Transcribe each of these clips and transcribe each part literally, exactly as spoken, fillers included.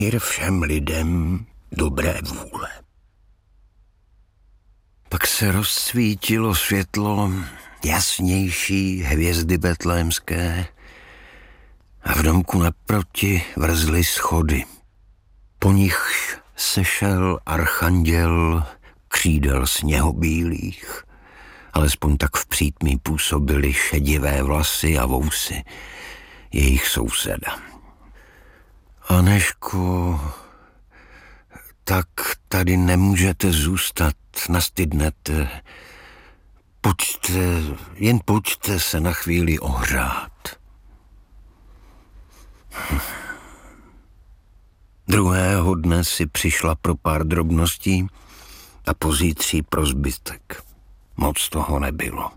mír všem lidem dobré vůle. Pak se rozsvítilo světlo jasnější hvězdy betlémské a v domku naproti vrzly schody. Po nich sešel archanděl křídel sněhobílých, alespoň tak v přítmí působily šedivé vlasy a vousy jejich souseda. Anežko, tak tady nemůžete zůstat, nastydnete. Pojďte, jen pojďte se na chvíli ohřát. Hm. Druhého dne si přišla pro pár drobností a pozítří pro zbytek. Moc toho nebylo.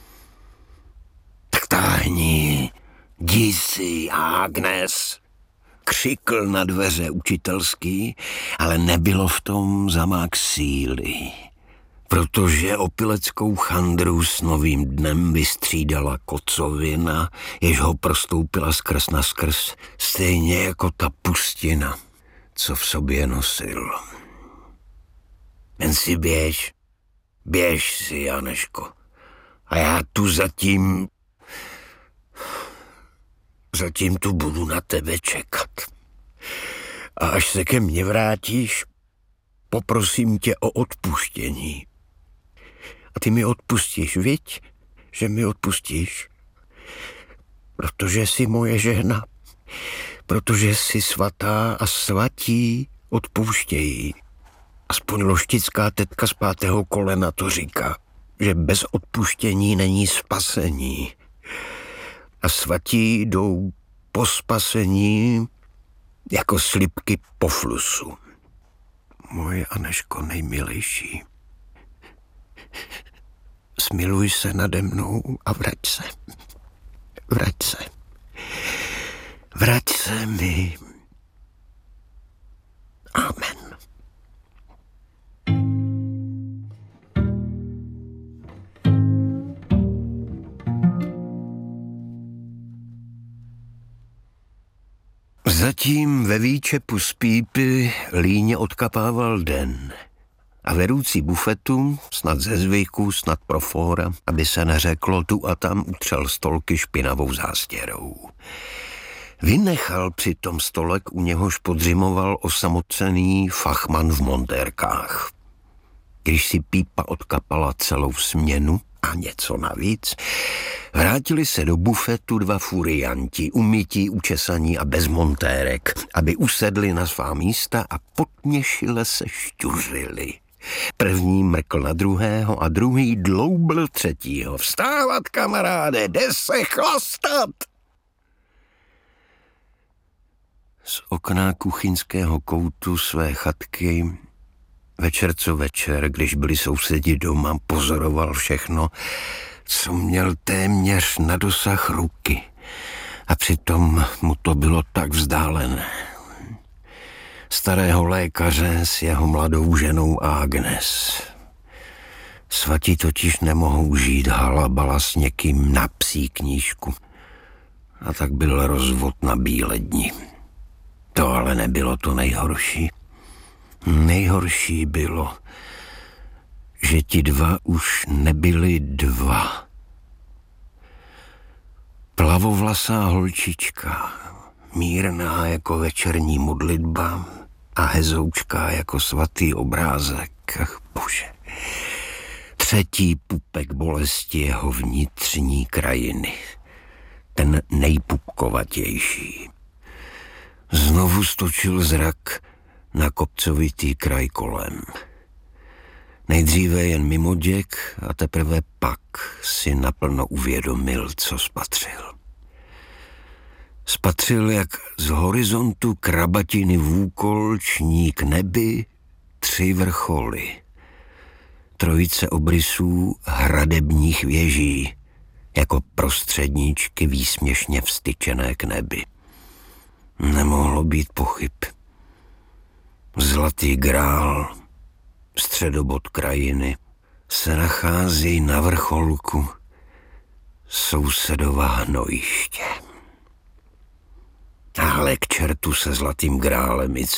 Tak táhni, jdi si, Agnes, křikl na dveře učitelský, ale nebylo v tom zamák síly, protože opileckou chandru s novým dnem vystřídala kocovina, jež ho prostoupila skrz na skrz, stejně jako ta pustina, co v sobě nosil. Jen si běž, běž si, Anežko, a já tu zatím, zatím tu budu na tebe čekat. A až se ke mně vrátíš, poprosím tě o odpuštění. A ty mi odpustíš, viď? Že mi odpustíš? Protože jsi moje žena. Protože jsi svatá a svatí odpouštějí. Aspoň loštická tetka z pátého kolena to říká, že bez odpuštění není spasení. A svatí jdou po spasení jako slipky po flusu. Moje Anežko nejmilejší, smiluj se nade mnou a vrať se. Vrať se. Vrať se mi. Amen. Zatím ve výčepu z pípy líně odkapával den a vedoucí bufetu, snad ze zvyku, snad pro fóra, aby se neřeklo, tu a tam utřel stolky špinavou zástěrou. Vynechal přitom stolek, u něhož podřimoval osamocený fachman v montérkách. Když si pípa odkapala celou směnu a něco navíc, vrátili se do bufetu dva furianti, umytí, učesaní a bez montérek, aby usedli na svá místa a potměšile se šťuřili. První mrkl na druhého a druhý dloubl třetího. Vstávat, kamaráde, jde se chlastat! Z okna kuchyňského koutu své chatky večer co večer, když byli sousedi doma, pozoroval všechno, co měl téměř na dosah ruky. A přitom mu to bylo tak vzdálené. Starého lékaře s jeho mladou ženou Agnes. Svatí totiž nemohou žít halabala s někým na psí knížku. A tak byl rozvod na bílé dni. To ale nebylo to nejhorší. Nejhorší bylo, že ti dva už nebyli dva. Plavovlasá holčička, mírná jako večerní modlitba a hezoučká jako svatý obrázek. Ach, bože. Třetí pupek bolesti jeho vnitřní krajiny. Ten nejpupkovatější. Znovu stočil zrak na kopcovitý kraj kolem. Nejdříve jen mimoděk a teprve pak si naplno uvědomil, co spatřil. Spatřil, jak z horizontu krabatiny vůkol ční k nebi tři vrcholy. Trojice obrysů hradebních věží, jako prostředníčky výsměšně vstyčené k nebi. Nemohlo být pochyb. Zlatý grál, středobod krajiny, se nachází na vrcholku sousedova hnojiště. Ale k čertu se zlatým grálem i